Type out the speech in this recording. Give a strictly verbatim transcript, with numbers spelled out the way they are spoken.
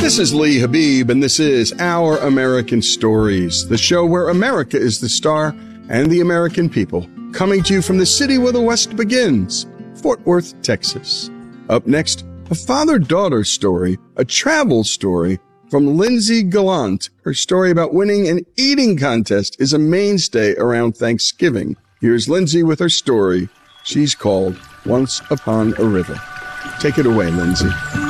This is Lee Habib, and this is Our American Stories, the show where America is the star and the American people, coming to you from the city where the West begins, Fort Worth, Texas. Up next, a father-daughter story, a travel story from Lindsay Gallant. Her story about winning an eating contest is a mainstay around Thanksgiving. Here's Lindsay with her story. She's called Once Upon a River. Take it away, Lindsay.